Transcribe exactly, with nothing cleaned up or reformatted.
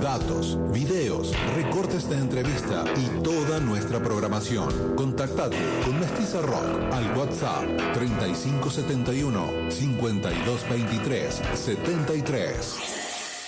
datos, videos, recortes de entrevista y toda nuestra programación. Contactate con Mestiza Rock al WhatsApp treinta y cinco setenta y uno, cincuenta y dos veintitrés, setenta y tres.